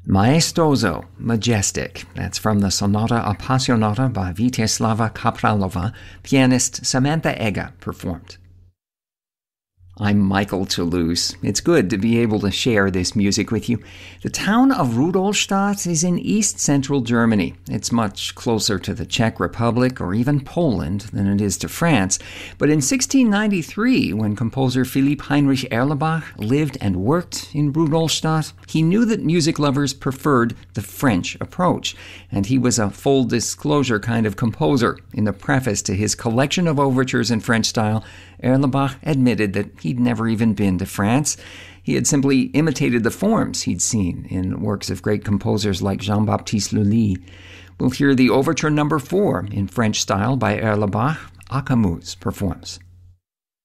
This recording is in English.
Maestoso, Majestic. That's from the Sonata Appassionata by Vítězslava Kapralova. Pianist Samantha Egger performed. I'm Michael Toulouse. It's good to be able to share this music with you. The town of Rudolstadt is in east-central Germany. It's much closer to the Czech Republic or even Poland than it is to France. But in 1693, when composer Philipp Heinrich Erlebach lived and worked in Rudolstadt, he knew that music lovers preferred the French approach. And he was a full disclosure kind of composer. In the preface to his collection of overtures in French style, Erlebach admitted that he'd never even been to France. He had simply imitated the forms he'd seen in works of great composers like Jean-Baptiste Lully. We'll hear the overture number 4 in French style by Erlebach. Akamuz performs.